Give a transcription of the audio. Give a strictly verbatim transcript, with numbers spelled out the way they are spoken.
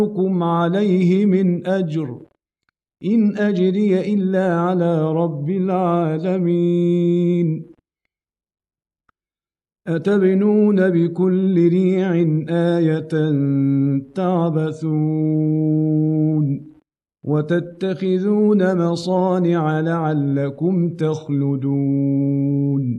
لكم عليه من أجر إن أجري إلا على رب العالمين أتبنون بكل ريع آية تعبثون وتتخذون مصانع لعلكم تخلدون